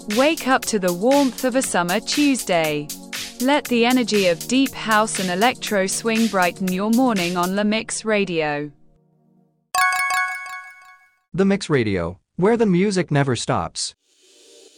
Wake up to the warmth of a summer Tuesday. Let the energy of deep house and electro swing brighten your morning on La Mix Radio. The Mix Radio, where the music never stops.